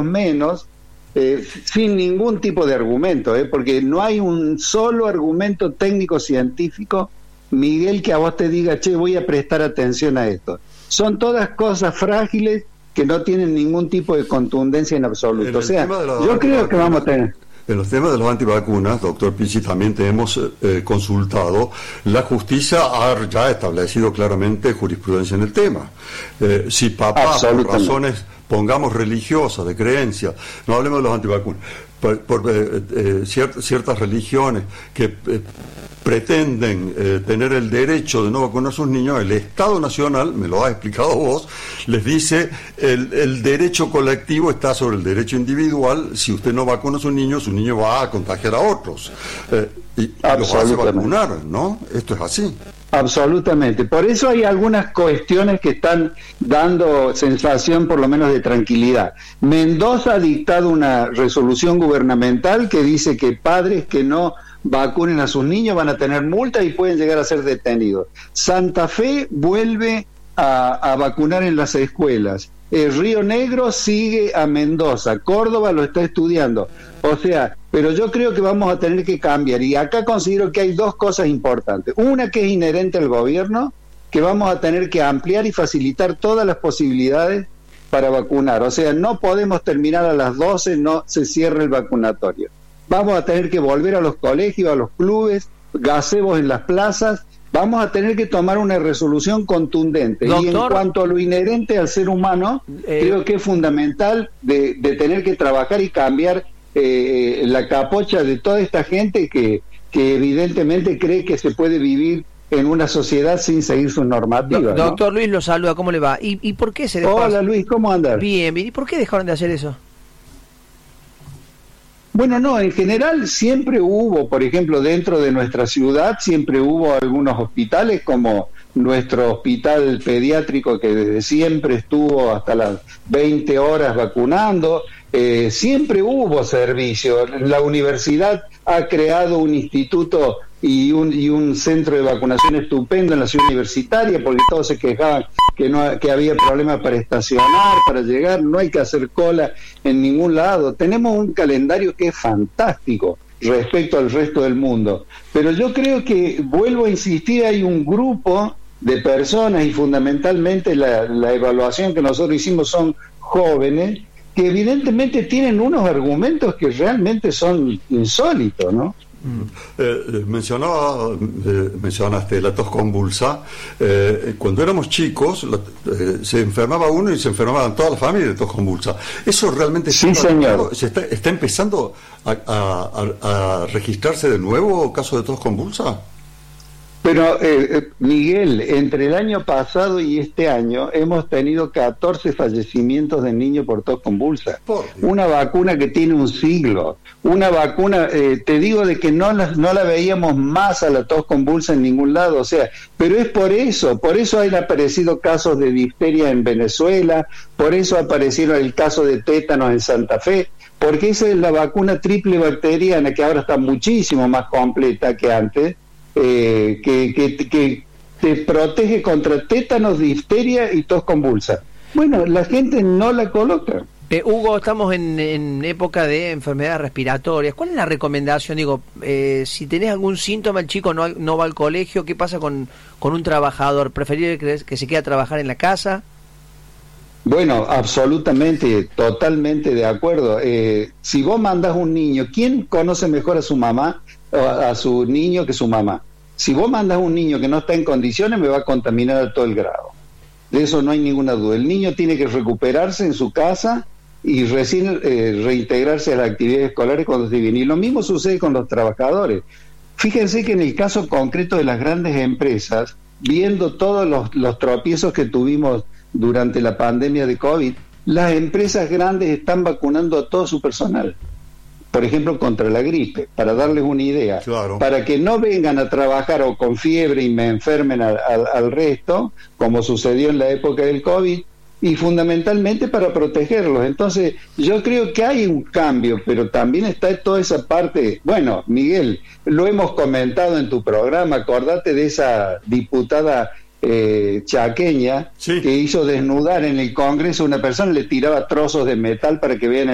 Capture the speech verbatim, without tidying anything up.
menos, eh, sin ningún tipo de argumento, eh, porque no hay un solo argumento técnico-científico, Miguel, que a vos te diga, che, voy a prestar atención a esto. Son todas cosas frágiles que no tienen ningún tipo de contundencia en absoluto. O sea, yo creo que vamos a tener... En los temas de las antivacunas, doctor Picci, también te hemos eh, consultado. La justicia ha ya establecido claramente jurisprudencia en el tema. Eh, si papá, por razones, pongamos religiosas, de creencia, no hablemos de los antivacunas, por, por eh, eh, ciert, ciertas religiones que eh, pretenden eh, tener el derecho de no vacunar a sus niños, el Estado Nacional, me lo has explicado vos, les dice el, el derecho colectivo está sobre el derecho individual. Si usted no vacuna a su niño, su niño va a contagiar a otros. Eh, y y los hace vacunar, ¿no? Esto es así. Absolutamente. Por eso hay algunas cuestiones que están dando sensación, por lo menos, de tranquilidad. Mendoza ha dictado una resolución gubernamental que dice que padres que no vacunen a sus niños van a tener multa y pueden llegar a ser detenidos. Santa Fe vuelve a, a vacunar en las escuelas. El Río Negro sigue a Mendoza. Córdoba lo está estudiando. O sea, pero yo creo que vamos a tener que cambiar. Y acá considero que hay dos cosas importantes. Una que es inherente al gobierno, que vamos a tener que ampliar y facilitar todas las posibilidades para vacunar. O sea, no podemos terminar a las doce, no se cierra el vacunatorio. Vamos a tener que volver a los colegios, a los clubes, gazebos en las plazas. Vamos a tener que tomar una resolución contundente. Doctor, y en cuanto a lo inherente al ser humano, eh, creo que es fundamental de, de tener que trabajar y cambiar eh, la capocha de toda esta gente que, que evidentemente cree que se puede vivir en una sociedad sin seguir sus normativas. Do, doctor ¿no? Luis lo saluda, ¿cómo le va? ¿Y, y por qué se dejó? Hola Luis, ¿cómo andas? Bien, bien, ¿y por qué dejaron de hacer eso? Bueno, no, en general siempre hubo, por ejemplo, dentro de nuestra ciudad, siempre hubo algunos hospitales como nuestro hospital pediátrico que desde siempre estuvo hasta las veinte horas vacunando, eh, siempre hubo servicio. La universidad ha creado un instituto y un, y un centro de vacunación estupendo en la ciudad universitaria, porque todos se quejaban que no que había problemas para estacionar, para llegar, no hay que hacer cola en ningún lado. Tenemos un calendario que es fantástico respecto al resto del mundo, pero yo creo que, vuelvo a insistir, hay un grupo de personas, y fundamentalmente la, la evaluación que nosotros hicimos son jóvenes, que evidentemente tienen unos argumentos que realmente son insólitos, ¿no? Eh, mencionaba, eh, mencionaste la tos convulsa. Eh, cuando éramos chicos, la, eh, se enfermaba uno y se enfermaban toda la familia de tos convulsa. ¿Eso realmente sí, está, señor. ¿Se está, está empezando a, a, a registrarse de nuevo casos de tos convulsa? Pero, eh, Miguel, entre el año pasado y este año hemos tenido catorce fallecimientos de niños por tos convulsa. Por una vacuna que tiene un siglo. Una vacuna, eh, te digo de que no la, no la veíamos más a la tos convulsa en ningún lado. O sea, pero es por eso, por eso han aparecido casos de difteria en Venezuela, por eso aparecieron el caso de tétanos en Santa Fe, porque esa es la vacuna triple bacteriana, que ahora está muchísimo más completa que antes. Eh, que, que, que te protege contra tétanos, difteria y tos convulsa. Bueno, la gente no la coloca. Eh, Hugo, estamos en, en época de enfermedades respiratorias. ¿Cuál es la recomendación? Digo, eh, si tenés algún síntoma, el chico no, no va al colegio, ¿qué pasa con, con un trabajador? ¿Preferible que, que se quede a trabajar en la casa? Bueno, absolutamente, totalmente de acuerdo. Eh, si vos mandás un niño, ¿quién conoce mejor a su mamá o a, a su niño que su mamá? Si vos mandas un niño que no está en condiciones, me va a contaminar a todo el grado. De eso no hay ninguna duda. El niño tiene que recuperarse en su casa y recién eh, reintegrarse a las actividades escolares cuando esté bien. Y lo mismo sucede con los trabajadores. Fíjense que en el caso concreto de las grandes empresas, viendo todos los, los tropiezos que tuvimos durante la pandemia de COVID, las empresas grandes están vacunando a todo su personal. Por ejemplo, contra la gripe, para darles una idea. Claro. Para que no vengan a trabajar o con fiebre y me enfermen al, al, al resto, como sucedió en la época del COVID, y fundamentalmente para protegerlos. Entonces, yo creo que hay un cambio, pero también está toda esa parte. Bueno, Miguel, lo hemos comentado en tu programa, acordate de esa diputada Eh, chaqueña, sí, que hizo desnudar en el Congreso a una persona, le tiraba trozos de metal para que vean